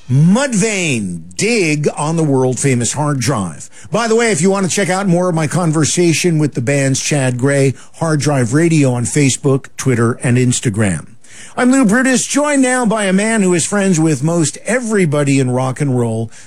Mudvayne, dig on the world-famous hard drive. By the way, if you want to check out more of my conversation with the band's Chad Gray, Hard Drive Radio on Facebook, Twitter, and Instagram. I'm Lou Brutus, joined now by a man who is friends with most everybody in rock and roll,